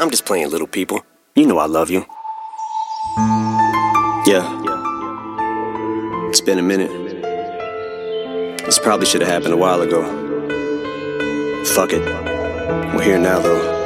I'm just playing, little people. You know I love you. Yeah. It's been a minute. This probably should have happened a while ago. Fuck it. We're here now, though.